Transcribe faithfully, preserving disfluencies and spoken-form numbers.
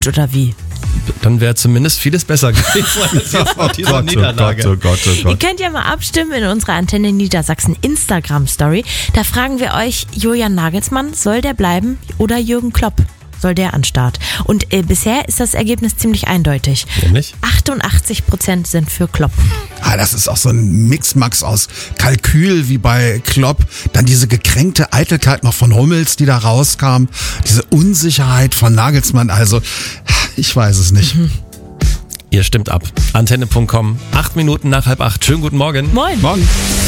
oder wie? Dann wäre zumindest vieles besser gewesen als jetzt nach dieser Gott, Niederlage. oh Gott, oh Gott, oh Ihr Gott. könnt ja mal abstimmen in unserer Antenne Niedersachsen Instagram-Story. Da fragen wir euch, Julian Nagelsmann, soll der bleiben oder Jürgen Klopp? Soll der an Start? Und äh, bisher ist das Ergebnis ziemlich eindeutig. Nämlich? achtundachtzig Prozent sind für Klopp. Ah, das ist auch so ein Mixmax aus Kalkül wie bei Klopp. Dann diese gekränkte Eitelkeit noch von Hummels, die da rauskam. Diese Unsicherheit von Nagelsmann. Also, ich weiß es nicht. Mhm. Ihr stimmt ab. Antenne punkt com, acht Minuten nach halb acht. Schönen guten Morgen. Moin. Morgen.